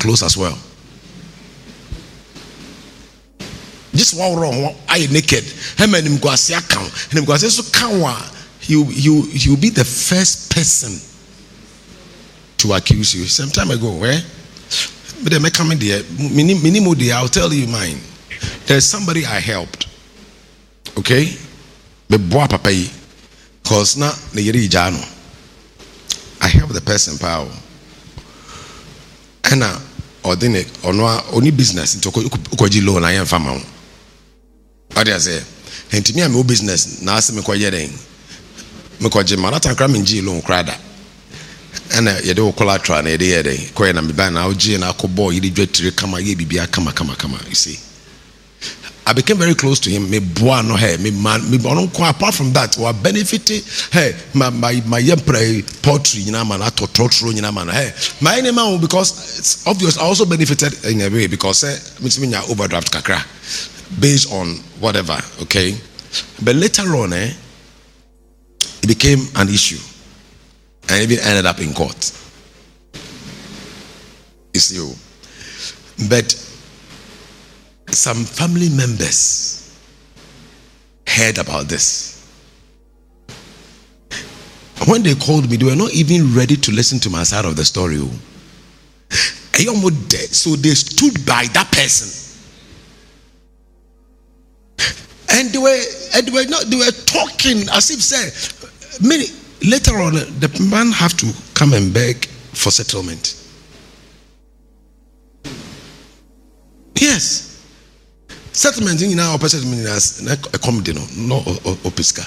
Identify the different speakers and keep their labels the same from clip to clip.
Speaker 1: clothes as well. Just one wrong, I naked. Him and him go see account. And him go say so he will be the first person to accuse you. Some time ago, but they may come in there. Minimum day, I'll tell you mine. There's somebody I helped. Okay? Be boa papa yi. Cause na ne yeri jano. I help the person power. And now ordinate or no only business into ukoji loan I am farmer. What I say? And to me I'm no business. Na ase me kwa yeden. Me kwa je manata nkra me nji loan krada. And yede o collateral na yede yede. Kwa na me ban na oji na akobo yidi dwetire kama ye bibia kama. You see. I became very close to him. Me boa no hey, me man, me apart from that, we benefited. Hey, my pray poetry, you know, man, I taught you know, man. Hey, my name because it's obvious. I also benefited in a way because me overdraft kakra based on whatever. Okay, but later on, it became an issue, and even ended up in court. You see, but some family members heard about this. When they called me, they were not even ready to listen to my side of the story. So they stood by that person, and they were talking as if say, later on the man have to come and beg for settlement. Yes. Settlement in our settlement as a comedy, no opiska.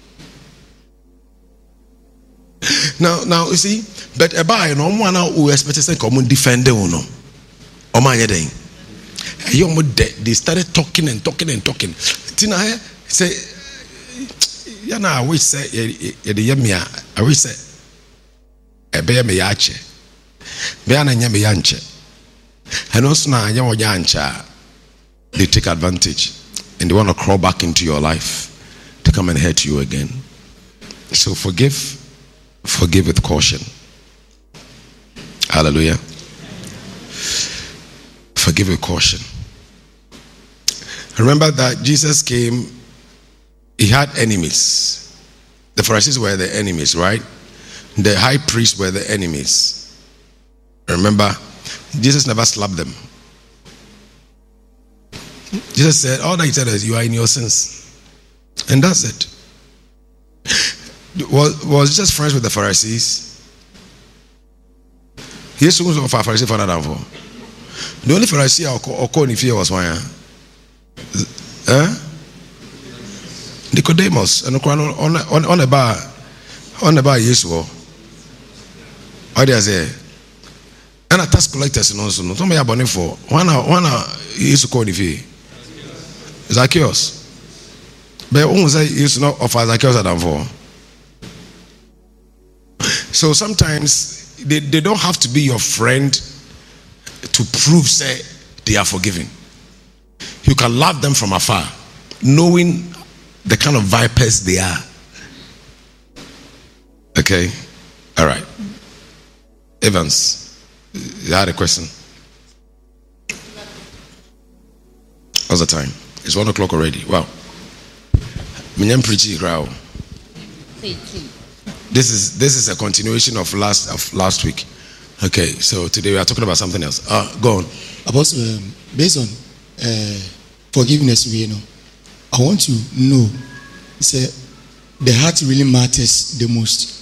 Speaker 1: Now you see, but a buy no one who expected to come and defend the owner. Oh my day. They started talking. Tina say, Yana, I wish say, I wish say, a bear me yache. Beana yame yanche. And also now yancha. They take advantage and they want to crawl back into your life to come and hurt you again. So forgive with caution. Hallelujah. Forgive with caution. Remember that Jesus came, he had enemies. The Pharisees were the enemies, right? The high priests were the enemies. Remember, Jesus never slapped them. Jesus said, all that he said is, you are in your sins. And that's it. Was Jesus friends with the Pharisees? Yes, who was a Pharisee for that. The only Pharisee I called in fear was one. Nicodemus. And on the bar, yes, what do you say? And a tax collectors and also, not only about for one is called in fear. Zacchaeus. But almost is not of Zacchaeus than for. So sometimes they don't have to be your friend to prove say they are forgiven. You can love them from afar, knowing the kind of vipers they are. Okay? Alright. Evans, you had a question? What's the time? It's 1 o'clock already. Wow. This is a continuation of last week. Okay, so today we are talking about something else. Go on.
Speaker 2: Apostle, based on forgiveness, I want to know. Say the heart really matters the most.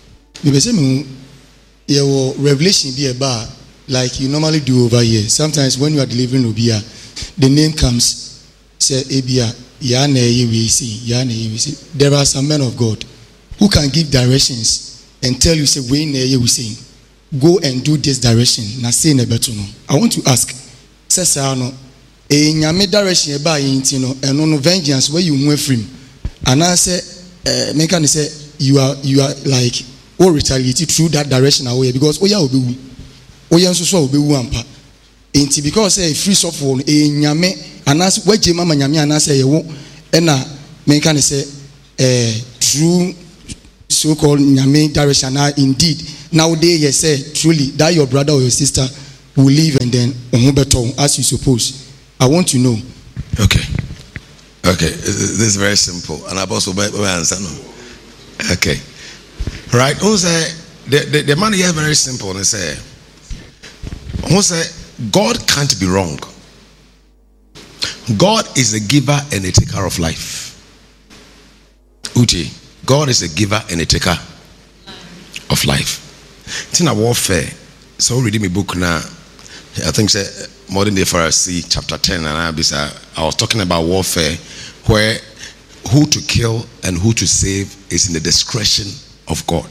Speaker 2: Your revelation be about like you normally do over here. Sometimes when you are delivering Obia, the name comes. Say Abia, there are some men of God who can give directions and tell you, say, we saying, go and do this direction. I want to ask, Sesano, a nyame direction about and on vengeance where you move from. And I say, make say you are like or retaliated through that direction away because Oya so be wampa. Ain't because a free software a nyame and as where Jemama nyame and I say you and make say true so-called nyame direction indeed nowadays you say truly that your brother or your sister will leave and then as you suppose. I want to know.
Speaker 1: Okay. This is very simple, and I've also answer no. Okay. Right. Who say the man here very simple and say, who say God can't be wrong. God is a giver and a taker of life. Uti, God is a giver and a taker of life. It's in a warfare. So reading my book now. I think say Modern Day Pharisee chapter 10, and I was talking about warfare, where who to kill and who to save is in the discretion of God.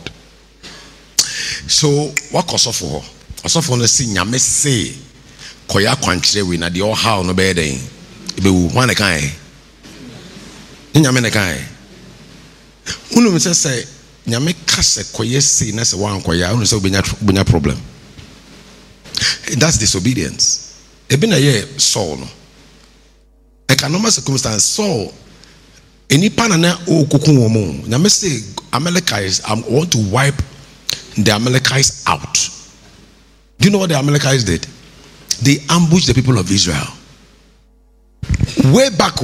Speaker 1: So what cause for? Also for the see nyame say koya kwankyere we na de o how no be den e be wu wan kan nyame ne kan unu say nyame ka se koye say na se wan koya unu say obenya problem. That's disobedience. E be na ye Saul no economic circumstance Saul any pana na okuku wo mo nyame say Amalekites I want to wipe the Amalekites out. Do you know what the Amalekites did? They ambushed the people of Israel. Way back,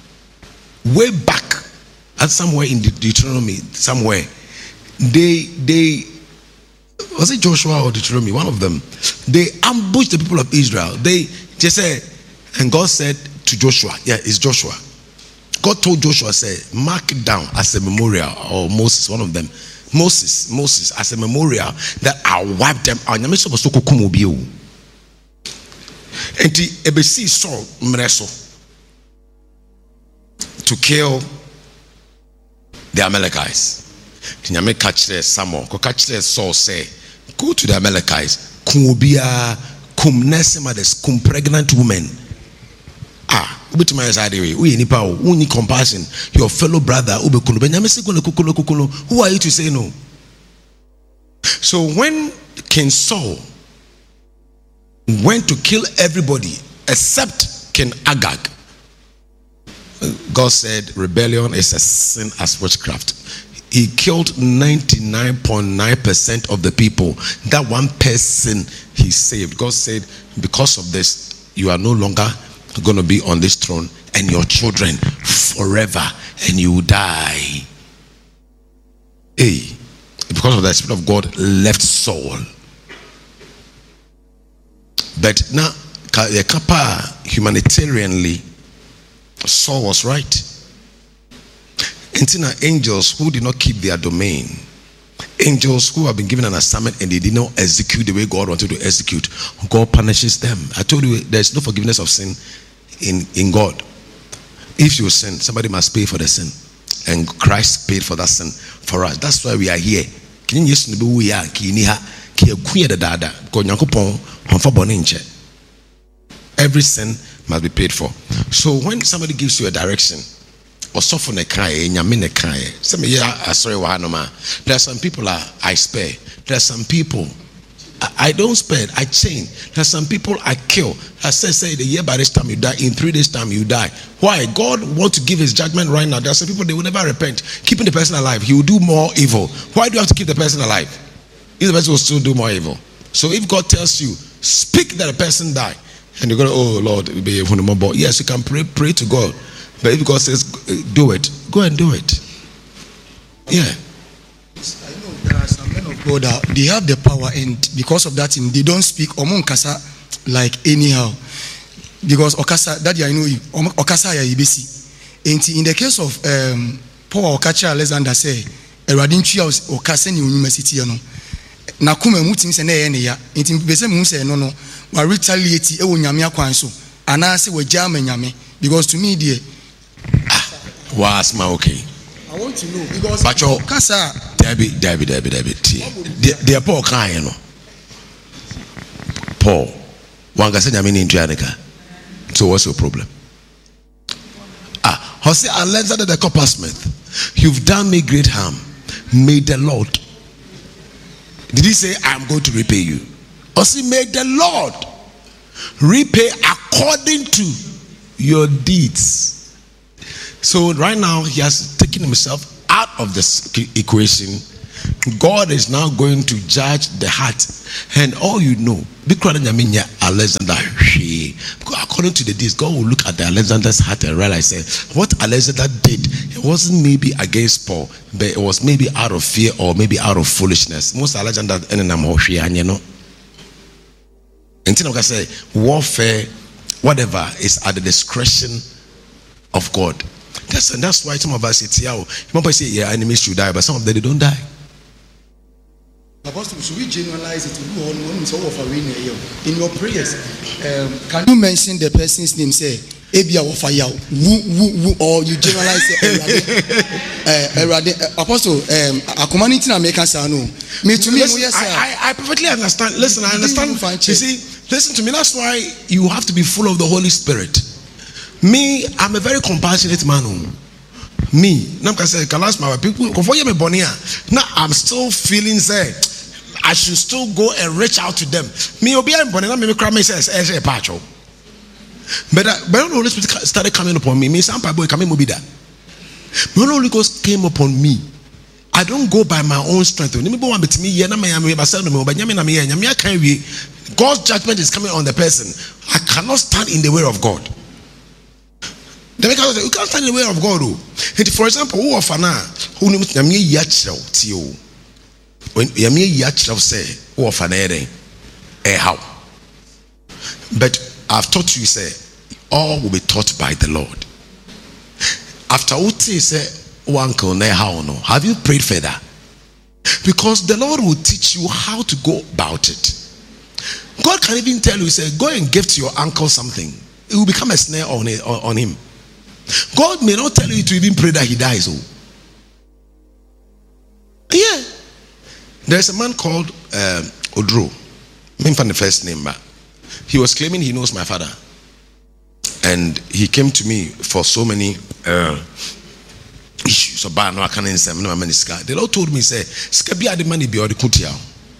Speaker 1: at somewhere in Deuteronomy, somewhere. They was it Joshua or Deuteronomy? One of them. They ambushed the people of Israel. They just said, and God said to Joshua, yeah, it's Joshua. God told Joshua, say, mark it down as a memorial, or Moses, one of them. Moses, as a memorial that I'll wipe them out. And Ebesi Saul mreso to kill the Amalekites. Nyame catch there Samuel, go catch there Saul say, go to the Amalekites, kumubia, kum nesemades, kum pregnant women. We need power, we need compassion. Your fellow brother, who are you to say no? So when King Saul went to kill everybody except King Agag, God said rebellion is a sin as witchcraft. He killed 99.9% of the people. That one person he saved. God said, because of this, you are no longer going to be on this throne, and your children forever, and you will die. Hey, because of the Spirit of God left Saul. But now, humanitarianly, Saul was right. And angels who did not keep their domain, angels who have been given an assignment and they did not execute the way God wanted to execute, God punishes them. I told you there's no forgiveness of sin in God. If you sin, somebody must pay for the sin, and Christ paid for that sin for us. That's why we are here. Every sin must be paid for. So when somebody gives you a direction, or suffer ne kai, nyame kai. Some there are some people I spare. There are some people I don't spare, I chain. There are some people I kill. I say the year by this time you die, in 3 days time you die. Why? God wants to give his judgment right now. There are some people, they will never repent. Keeping the person alive, he will do more evil. Why do you have to keep the person alive? If the person will still do more evil. So if God tells you, speak that a person die, and you're going to, oh Lord, yes, you can pray to God. But if God says, do it, go and do it. Yeah.
Speaker 2: I know there are some men of God that they have the power, and because of that, they don't speak Omon Kasa like anyhow. Because Okasa, that I know Okasa ya ibesi. And in the case of Paul Okacha Alexander say, Eradinchi Okasa ni university no. Na kuma mutim se na ye ne ya. Enti bese mu se no no, wa retaliate e wo nyame akwan so. Ana se wa jama nyame, because to me dear
Speaker 1: was my okay.
Speaker 2: I want to know because
Speaker 1: Pacho
Speaker 2: Kasa
Speaker 1: Debbie. They Paul crying no. Paul, one can say nyame ni ntuaneka. So what's your problem? Jose Alexander the coppersmith, you've done me great harm. May the Lord. Did he say I'm going to repay you? Or say may the Lord repay according to your deeds. So right now he has taken himself out of this equation, God is now going to judge the heart. And all you know, Alexander, according to the deeds, God will look at the Alexander's heart and realize what Alexander did, it wasn't maybe against Paul, but it was maybe out of fear or maybe out of foolishness. Most Alexander until I say warfare, whatever, is at the discretion of God. That's why some of us say, yeah, enemies should die, but some of them they don't die.
Speaker 2: Apostle, should we generalize it in your prayers? Can you mention the person's name? Say Ebia Wafaya, or you generalize Apostle, a community American Sano. Me to me,
Speaker 1: I perfectly understand. Listen, I understand. You see, listen to me. That's why you have to be full of the Holy Spirit. Me, I'm a very compassionate man. Me, now I'm still feeling say I should still go and reach out to them. Me, but when the Holy Spirit started coming upon me, some boy coming be that. When the Holy Ghost came upon me, I don't go by my own strength. God's judgment is coming on the person. I cannot stand in the way of God. You can't stand in the way of God. For example, who of now who knows when Yachel say, who of how? But I've taught you, say, all will be taught by the Lord. After Uti say, uncle, how no? Have you prayed further? Because the Lord will teach you how to go about it. God can even tell you, say, go and give to your uncle something. It will become a snare on him. God may not tell you to even pray that he dies. Oh, yeah. There's a man called Odro. I find the first name, but he was claiming he knows my father, and he came to me for so many issues. So, no, I can't answer. The Lord told me, say, "Skabia the money be or the kutia."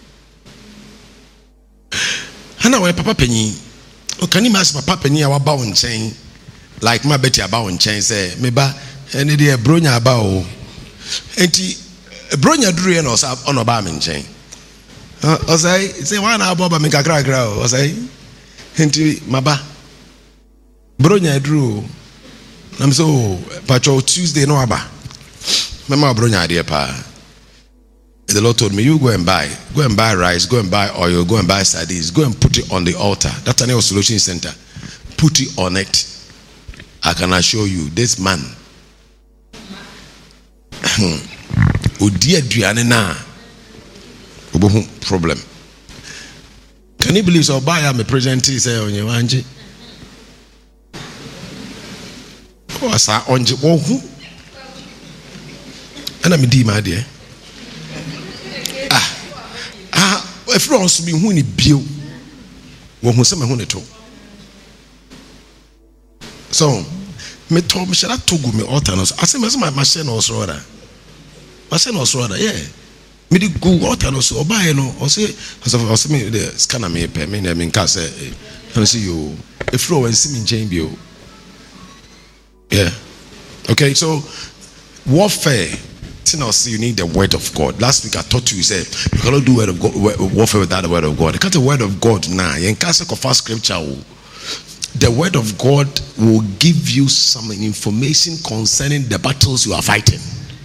Speaker 1: And now, Papa Penny, can you ask Papa Penny our bound chain? Like my Betty about chain say, "Meba, any day bronya about." Enti bronya drew and was up on a barman chain. I say, one hour, make a crack. I say, Enti Maba bronya drew. I'm so Patrol Tuesday no aba. Mama bronya dear pa. The Lord told me, you go and buy rice, go and buy oil, go and buy sardines, go and put it on the altar. That's an solution center. Put it on it. I can assure you, this man, problem. Can you believe so? Buy am a present say on your anji. Oh, sa onji wohu. And I'm my dear. If you also be who ni bio, wohu se me hu ne to. So, me told me shall I told me alternos. I say my machine or so rather. Machine or so rather, yeah. Me di go alternos or buy no or say me the scanner me pay me name in case see you if you and see me change you. Yeah. Okay, so warfare. You need the word of God. Last week I taught you, say you cannot do word of God, warfare without the word of God. You can't the word of God now. You can't say first scripture. The word of God will give you some information concerning the battles you are fighting.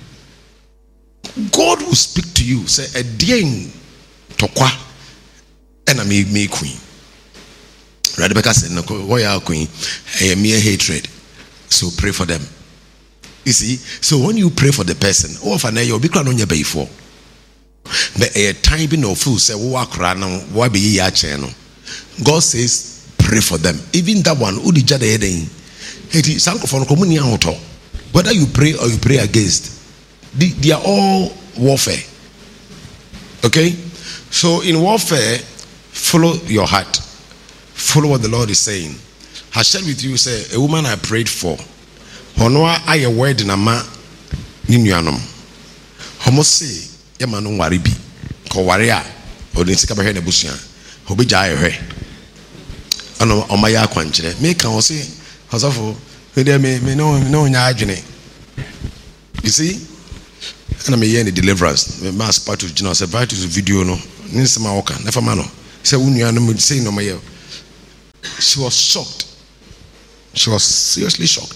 Speaker 1: God will speak to you. Say a ding tokwa and I me queen. Rebecca said, "No, why are queen? A mere hatred. So pray for them." You see, so when you pray for the person, you'll be crying on your bay for. But a time being no fool say, why be ye channel? God says, pray for them. Even that one, who did judge heading? It is from communion auto. Whether you pray or you pray against, they are all warfare. Okay? So in warfare, follow your heart. Follow what the Lord is saying. I shared with you, say, a woman I prayed for. Honwa aye word na ma ni nuanom homo se ye ma no ware bi ko ware a odin sika behwe na busua obegya ayehwe ano omaya akwankyere me kan o se hosofo me no nya adwene. You see, and I'm here in deliverance. Mass part of General Servitus video no. Ninsema Oka, never mano. Say Unyano say no my. She was shocked. She was seriously shocked.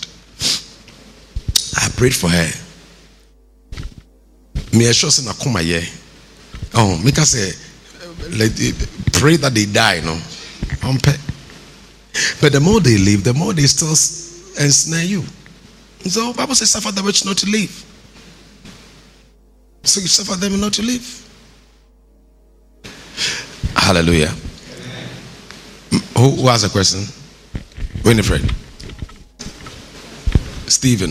Speaker 1: I prayed for her. Me sure say na kuma ye. Oh, make us say pray that they die, no. But the more they live, the more they still ensnare you. So Bible says suffer the witch not to live. So you suffer them not to live. Hallelujah. Who has a question? Winifred. Stephen.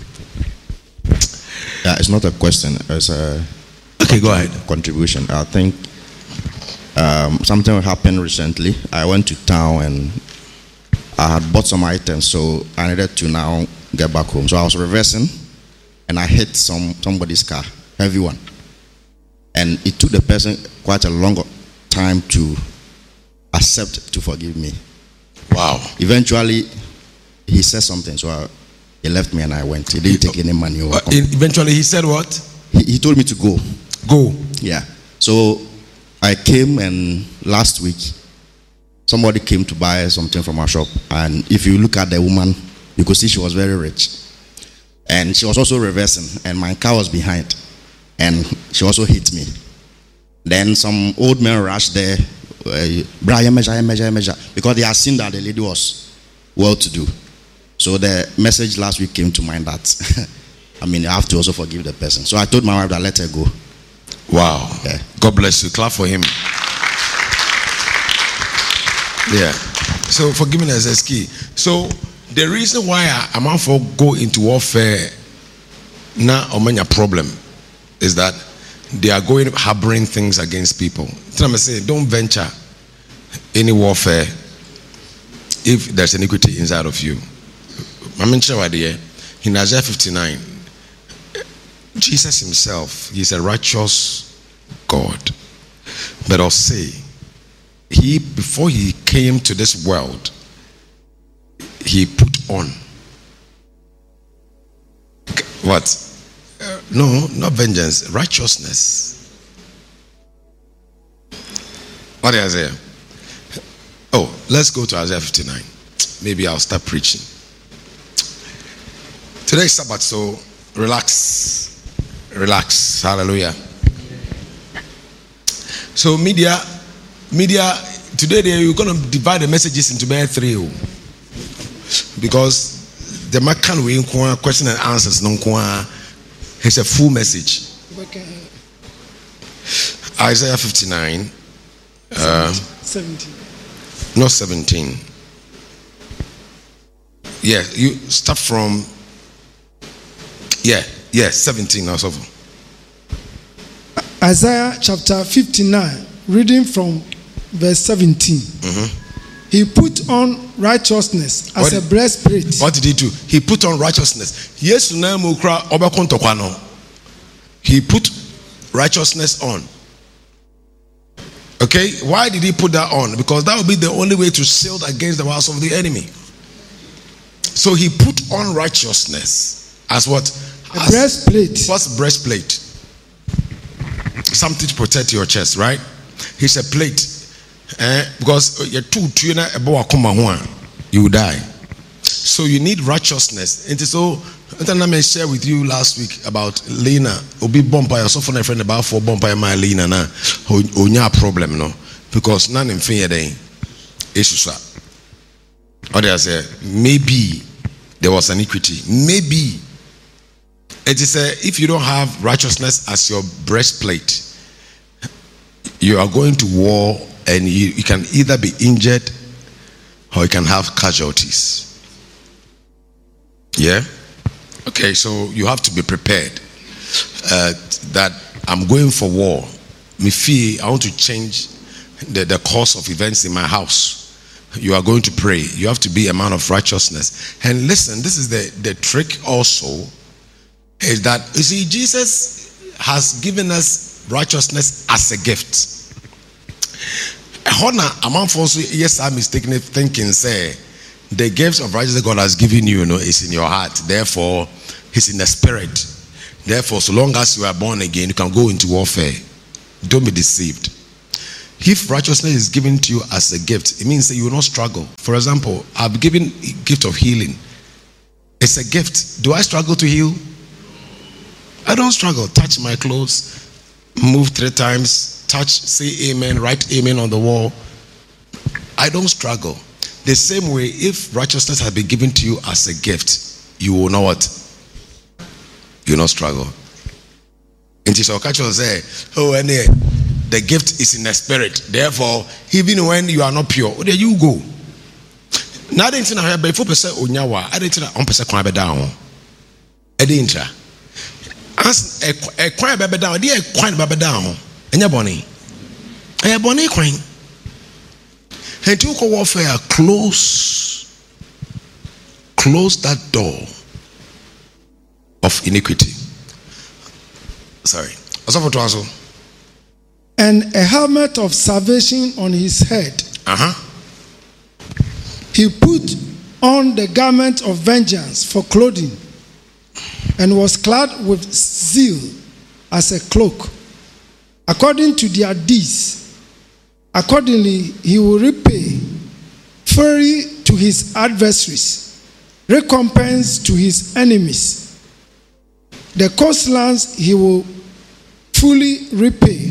Speaker 3: Yeah, it's not a question. It's a
Speaker 1: okay. Go ahead.
Speaker 3: Contribution. I think something happened recently. I went to town and I had bought some items, so I needed to now get back home. So I was reversing, and I hit somebody's car, heavy one, and it took the person quite a long time to accept to forgive me.
Speaker 1: Wow.
Speaker 3: Eventually, he said something, so he left me and I went. He didn't take any money.
Speaker 1: Eventually, he said what?
Speaker 3: He told me to go.
Speaker 1: Go.
Speaker 3: Yeah. So I came, and last week, somebody came to buy something from our shop. And if you look at the woman, you could see she was very rich. And she was also reversing, and my car was behind. And she also hit me. Then some old men rushed there, because they had seen that the lady was well-to-do. So the message last week came to mind that, I have to also forgive the person. So I told my wife that let her go.
Speaker 1: Wow.
Speaker 3: Yeah.
Speaker 1: God bless you. Clap for him. Yeah. So forgiveness is key. So the reason why I'm out for go into warfare now a problem is that they are going harboring things against people. I'm saying don't venture any warfare if there's iniquity inside of you. In Isaiah 59, Jesus himself, he's a righteous God. But I'll say, before he came to this world, he put on what? No, not vengeance, righteousness. What is Isaiah? Oh, let's go to Isaiah 59. Maybe I'll start preaching. Today is Sabbath, so relax. Relax. Hallelujah. So media, today you're going to divide the messages into bare three. Because the Macan we question and answers is a full message. Isaiah 59.
Speaker 4: 17.
Speaker 1: Not 17. Yeah, you start from 17 also.
Speaker 4: Isaiah chapter 59, reading from verse 17. He put on righteousness as a breastplate.
Speaker 1: What did he do? He put on righteousness. Yes, he put righteousness on. Okay, why did he put that on? Because that would be the only way to shield against the wiles of the enemy. So he put on righteousness as what?
Speaker 4: A breastplate.
Speaker 1: What's breastplate? Something to protect your chest, right? He's a plate. Because you're you will die. So you need righteousness. And so I share with you last week about Lena. Obi bomba so for a friend about 4 bomba my Lena na onya problem no because none in fear day issue. Or they say maybe there was iniquity. Maybe it is if you don't have righteousness as your breastplate, you are going to war and you can either be injured or you can have casualties. Yeah? Okay, so you have to be prepared that I'm going for war. I want to change the course of events in my house. You are going to pray. You have to be a man of righteousness. And listen, this is the trick also, is that, you see, Jesus has given us righteousness as a gift. Among folks, yes, I'm mistakenly thinking, say, the gifts of righteousness God has given you, is in your heart. Therefore, He's in the spirit. Therefore, so long as you are born again, you can go into warfare. Don't be deceived. If righteousness is given to you as a gift, it means that you will not struggle. For example, I've given a gift of healing. It's a gift. Do I struggle to heal? I don't struggle. Touch my clothes, move 3 times, touch, say amen, write amen on the wall. I don't struggle. The same way, if righteousness has been given to you as a gift, you will know what? You will not struggle. And so catch you say, oh, and the gift is in the spirit. Therefore, even when you are not pure, there you go. Now, I didn't know how before person onyawa. I didn't know on person can be down. I didn't try. As a crime be down, dear crime be down. And your bonny, crime. And you go warfare. Close that door of iniquity. Sorry. Also for answer.
Speaker 4: And a helmet of salvation on his head. He put on the garment of vengeance for clothing, and was clad with zeal as a cloak. According to their deeds, accordingly he will repay fury to his adversaries, recompense to his enemies. The coastlands he will fully repay.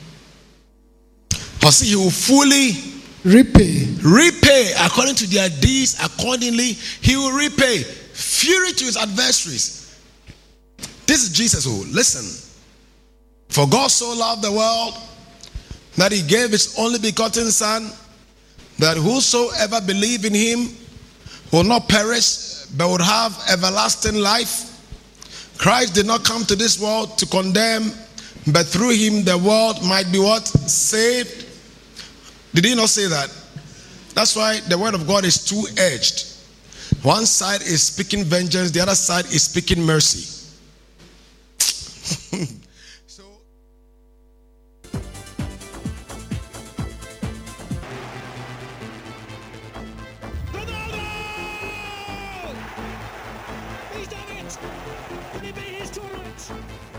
Speaker 1: He will fully repay according to their deeds. Accordingly he will repay fury to his adversaries. This is Jesus. Oh, listen. For God so loved the world that he gave his only begotten Son, that whosoever believe in him will not perish but would have everlasting life. Christ did not come to this world to condemn, but through him the world might be what? Saved. Did he not say that? That's why the word of God is two-edged. One side is speaking vengeance, the other side is speaking mercy. So
Speaker 5: Ronaldo! He's done it! Can it be his tournament?